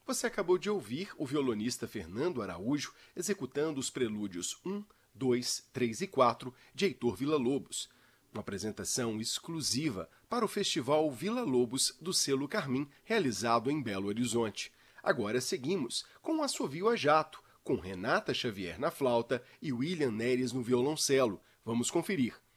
Você acabou de ouvir o violonista Fernando Araújo executando os prelúdios 1, 2, 3 e 4 de Heitor Villa-Lobos, uma apresentação exclusiva para o Festival Villa-Lobos do selo Carmim, realizado em Belo Horizonte. Agora seguimos com um assovio a jato, com Renata Xavier na flauta e William Neres no violoncelo. Vamos conferir.